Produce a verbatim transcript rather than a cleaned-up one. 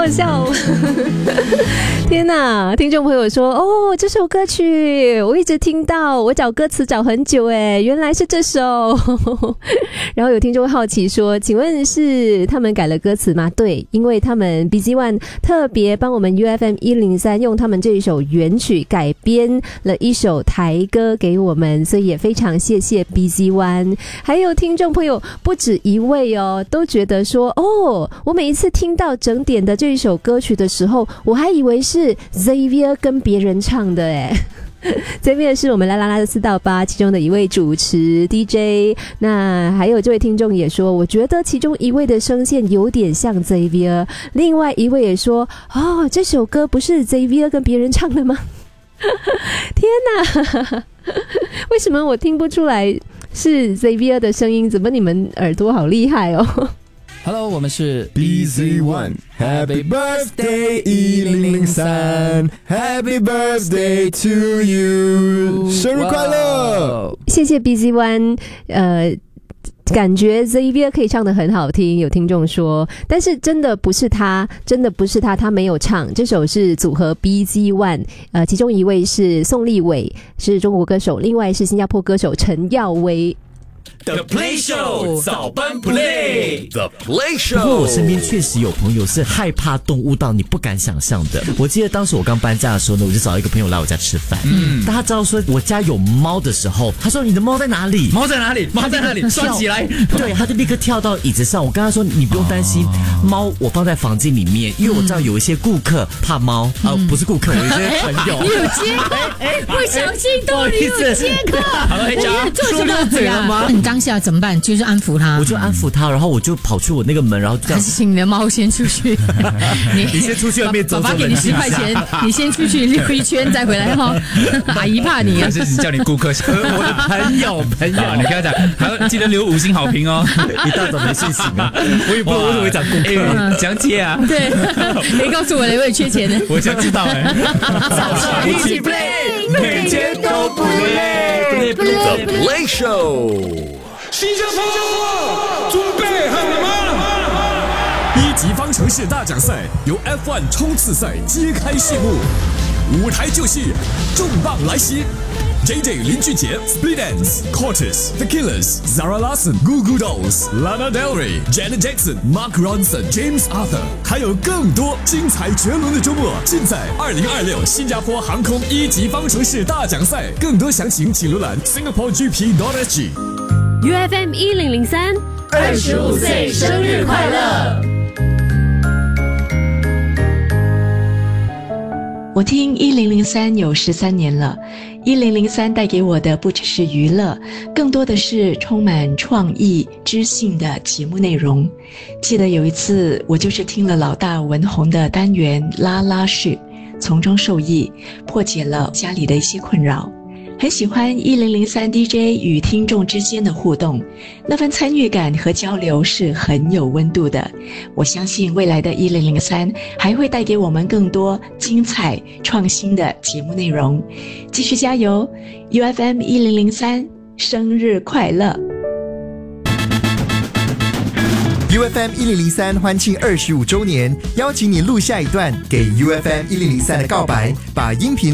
好笑天哪，听众朋友说哦，这首歌曲我一直听到，我找歌词找很久耶，原来是这首然后有听众好奇说，请问是他们改了歌词吗？对，因为他们 B Z One 特别帮我们 U F M 一零三用他们这一首原曲改编了一首台歌给我们，所以也非常谢谢 B Z One。 还有听众朋友不止一位哦，都觉得说哦，我每一次听到整点的这一首歌曲的时候，我还以为是 Xavier 跟别人唱的耶这边是我们啦啦啦的四到八其中的一位主持 D J， 那还有这位听众也说，我觉得其中一位的声线有点像 Xavier， 另外一位也说哦，这首歌不是 Xavier 跟别人唱的吗天哪为什么我听不出来是 Xavier 的声音？怎么你们耳朵好厉害哦 Hello， 我们是 B Z One Happy Birthday 一零零三 Happy Birthday to you 生日快乐！ 谢谢 B Z One， 呃感觉 Xavier 可以唱得很好听，有听众说，但是真的不是他，真的不是他，他没有唱，这首是组合 B Z One， 呃，其中一位是宋立伟，是中国歌手，另外是新加坡歌手陈耀威。 The Play Show 早班 Play The Play Show。 不过我身边确实有朋友是害怕动物到你不敢想象的。我记得当时我刚搬家的时候呢，我就找一个朋友来我家吃饭，嗯，当他知道说我家有猫的时候，他说你的猫在哪里？ 猫在哪里？猫在哪里？抓起来！ 对，他就立刻跳到椅子上。我跟他说你不用担心，猫我放在房间里面，因为我知道有一些顾客怕猫，啊、嗯呃，不是顾客，有一些朋友。 你有接口，不小心动，你有接口。 好了，黑家说溜嘴了吗？你当下怎么办？就是安抚他， 我就安抚他，然后我就跑去我那个门，然后这样。 还是请你的猫先出去， 你你先出去外面走走。 爸爸给你十块钱，你先出去溜一圈再回来哈。阿姨怕你啊， 还是叫你顾客， 我的朋友朋友， 你跟他讲，还要记得留五星好评哦。 一大早没睡醒啊，我也不知道为什么会讲顾客， 讲解啊。 对，没告诉我你会缺钱的， 我想知道哎。 早上一起 play， 每天都不累。The Play Show。 新加坡，准备好了吗？一级方程式大奖赛由 F 一 冲刺赛揭开序幕，舞台就是重磅来袭 ！J J 林俊杰、Split Enz、Cortez、The Killers、Zara Larsson、Goo Goo Dolls、Lana Del Rey、Janet Jackson、Mark Ronson、James Arthur， 还有更多精彩绝伦的周末，尽在二零二六新加坡航空一级方程式大奖赛。更多详情请浏览 Singapore G P dot S G。U F M 一零零三， 二十五岁生日快乐！ 我听一零零三有十三年了，一零零三带给我的不只是娱乐，更多的是充满创意、知性的节目内容。记得有一次，我就是听了老大文红的单元拉拉式，从中受益，破解了家里的一些困扰。很喜欢一零零三 D J 与听众之间的互动，那份参与感和交流是很有温度的。我相信未来的一零零三还会带给我们更多精彩创新的节目内容。继续加油 U F M 一零零三生日快乐。 U F M 一零零三欢庆二十五周年，邀请你录下一段给 U F M 一零零三的告白，把音频